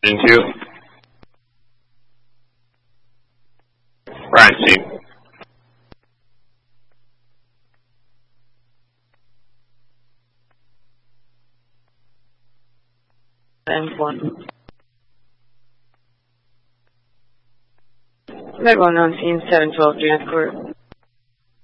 Into. Right, see. And 1. Red 1 on scene 712 Janus Court.